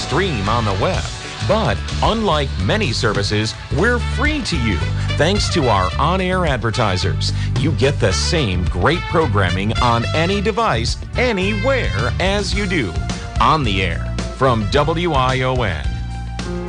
stream on the web. But unlike many services, we're free to you thanks to our on-air advertisers. You get the same great programming on any device, anywhere as you do. On the air from WION.